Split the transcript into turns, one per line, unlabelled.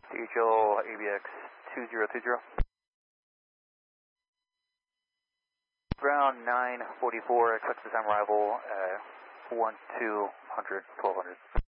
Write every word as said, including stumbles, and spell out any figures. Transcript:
D H L A B X two zero two zero. Ground nine forty-four, expected time arrival, uh, one two hundred, twelve hundred.